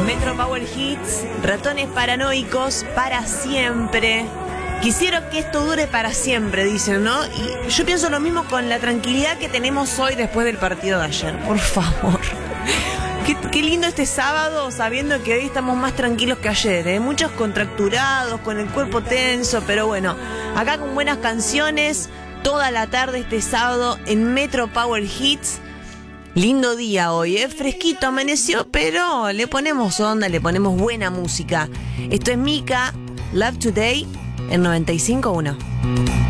Metro Power Hits, Ratones Paranoicos, para siempre. Quisiera que esto dure para siempre, dicen, ¿no? Y yo pienso lo mismo con la tranquilidad que tenemos hoy después del partido de ayer. Por favor. Qué lindo este sábado, sabiendo que hoy estamos más tranquilos que ayer, ¿eh? Muchos contracturados, con el cuerpo tenso, pero bueno, acá con buenas canciones, toda la tarde este sábado en Metro Power Hits. Lindo día hoy, fresquito amaneció, pero le ponemos onda, le ponemos buena música. Esto es Mika, Love Today, en 95.1.